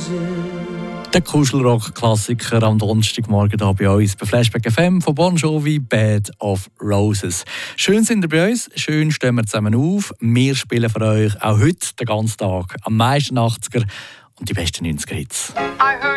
Der Kuschelrock-Klassiker am Donnerstagmorgen hier bei uns bei Flashback FM von Bon Jovi, Bed of Roses. Schön sind ihr bei uns, schön stehen wir zusammen auf. Wir spielen für euch auch heute den ganzen Tag am meisten 80er und die besten 90er-Hits.